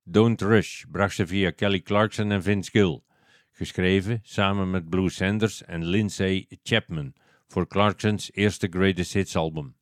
Don't Rush bracht ze via Kelly Clarkson en Vince Gill, geschreven samen met Blue Sanders en Lindsay Chapman voor Clarksons eerste Greatest Hits album.